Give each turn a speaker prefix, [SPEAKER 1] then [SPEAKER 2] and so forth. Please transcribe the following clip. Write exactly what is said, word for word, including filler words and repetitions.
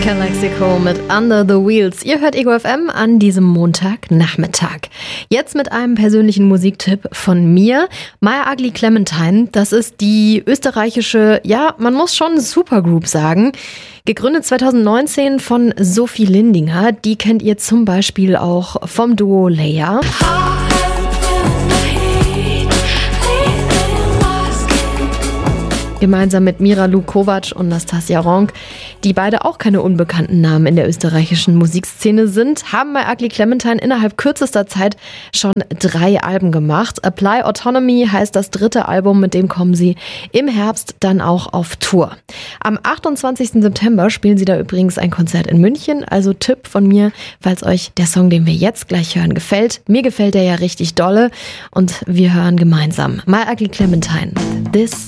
[SPEAKER 1] Calexico mit Under the Wheels. Ihr hört Ego F M an diesem Montagnachmittag. Jetzt mit einem persönlichen Musiktipp von mir. My Ugly Clementine, das ist die österreichische, ja, man muss schon Supergroup sagen. Gegründet zwanzig neunzehn von Sophie Lindinger. Die kennt ihr zum Beispiel auch vom Duo Leia. Gemeinsam mit Mira Lukovac und Nastasia Ronk, die beide auch keine unbekannten Namen in der österreichischen Musikszene sind, haben My Ugly Clementine innerhalb kürzester Zeit schon drei Alben gemacht. Apply Autonomy heißt das dritte Album, mit dem kommen sie im Herbst dann auch auf Tour. Am achtundzwanzigsten September spielen sie da übrigens ein Konzert in München, also Tipp von mir, falls euch der Song, den wir jetzt gleich hören, gefällt. Mir gefällt der ja richtig dolle und wir hören gemeinsam My Ugly Clementine. This